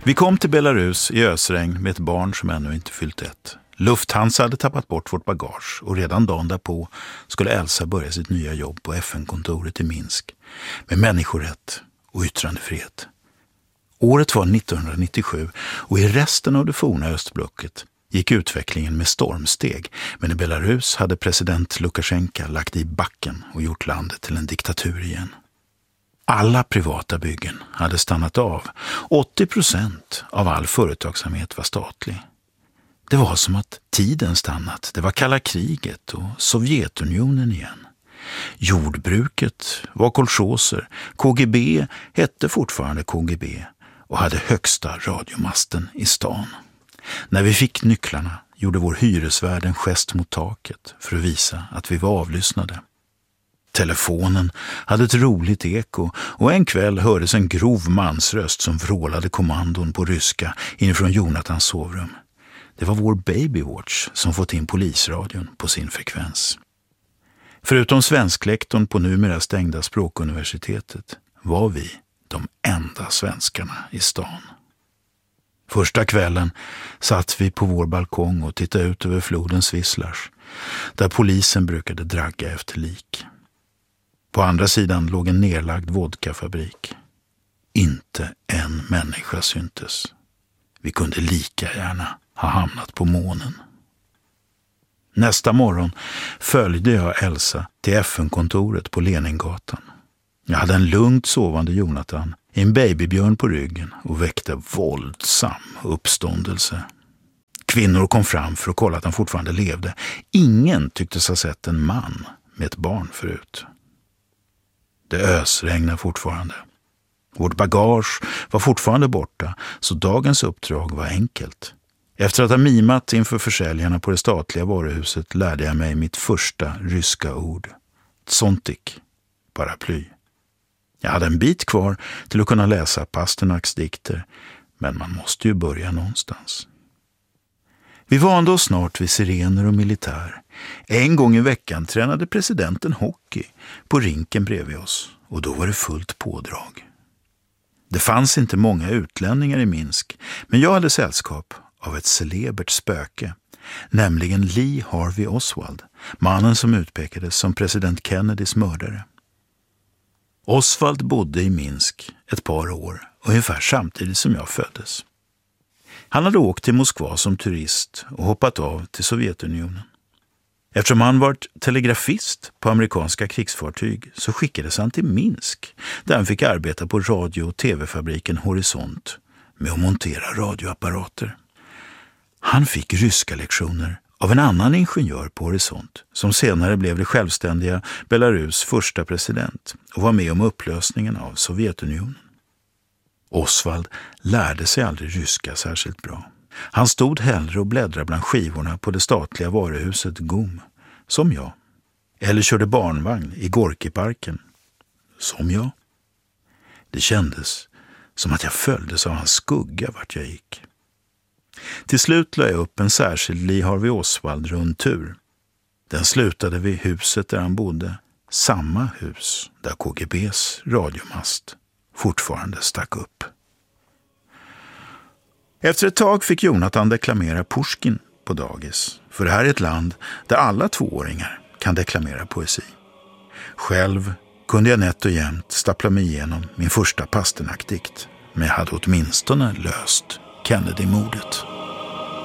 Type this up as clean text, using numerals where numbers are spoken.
Vi kom till Belarus i ösregn med ett barn som ännu inte fyllt 1. Lufthansa hade tappat bort vårt bagage och redan dagen därpå skulle Elsa börja sitt nya jobb på FN-kontoret i Minsk med människorätt och yttrandefrihet. Året var 1997 och i resten av det forna östblocket gick utvecklingen med stormsteg, men i Belarus hade president Lukasjenko lagt i backen och gjort landet till en diktatur igen. Alla privata byggen hade stannat av. 80% av all företagsamhet var statlig. Det var som att tiden stannat. Det var kalla kriget och Sovjetunionen igen. Jordbruket var kolchoser. KGB hette fortfarande KGB och hade högsta radiomasten i stan. När vi fick nycklarna gjorde vår hyresvärd en gest mot taket för att visa att vi var avlyssnade. Telefonen hade ett roligt eko och en kväll hördes en grov mansröst som vrålade kommandon på ryska inifrån Jonathans sovrum. Det var vår Babywatch som fått in polisradion på sin frekvens. Förutom svensklektorn på numera stängda språkuniversitetet var vi de enda svenskarna i stan. Första kvällen satt vi på vår balkong och tittade ut över floden Svislars, där polisen brukade dragga efter lik. På andra sidan låg en nedlagd vodkafabrik. Inte en människa syntes. Vi kunde lika gärna ha hamnat på månen. Nästa morgon följde jag Elsa till FN-kontoret på Leningatan. Jag hade en lugnt sovande Jonathan i en babybjörn på ryggen och väckte våldsam uppståndelse. Kvinnor kom fram för att kolla att han fortfarande levde. Ingen tycktes ha sett en man med ett barn förut. Det ösregnade fortfarande. Vårt bagage var fortfarande borta, så dagens uppdrag var enkelt. Efter att ha mimat inför försäljarna på det statliga varuhuset lärde jag mig mitt första ryska ord. Tsontik, paraply. Jag hade en bit kvar till att kunna läsa Pasternaks dikter, men man måste ju börja någonstans. Vi vande oss snart vid sirener och militär. En gång i veckan tränade presidenten hockey på rinken bredvid oss och då var det fullt pådrag. Det fanns inte många utlänningar i Minsk, men jag hade sällskap av ett celebert spöke, nämligen Lee Harvey Oswald, mannen som utpekades som president Kennedys mördare. Oswald bodde i Minsk ett par år, ungefär samtidigt som jag föddes. Han hade åkt till Moskva som turist och hoppat av till Sovjetunionen. Eftersom han varit telegrafist på amerikanska krigsfartyg så skickades han till Minsk, där han fick arbeta på radio- och tv-fabriken Horisont med att montera radioapparater. Han fick ryska lektioner av en annan ingenjör på Horisont som senare blev det självständiga Belarus första president och var med om upplösningen av Sovjetunionen. Oswald lärde sig aldrig ryska särskilt bra. Han stod hellre och bläddrade bland skivorna på det statliga varuhuset GUM, som jag. Eller körde barnvagn i Gorkiparken, som jag. Det kändes som att jag följdes av hans skugga vart jag gick. Till slut la jag upp en särskild Lee Harvey Oswald-rundtur. Den slutade vid huset där han bodde, samma hus där KGBs radiomast fortfarande stack upp. Efter ett tag fick Jonathan deklamera Pushkin på dagis, för det här är ett land där alla 2-åringar kan deklamera poesi. Själv kunde jag nätt och jämnt stappla mig igenom min första Pasternak-dikt, men jag hade åtminstone löst Kennedy-mordet.